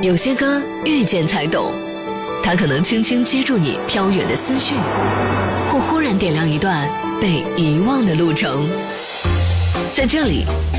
有些歌遇见才懂，它可能轻轻接住你飘远的思绪，或忽然点亮一段被遗忘的路程。在这里，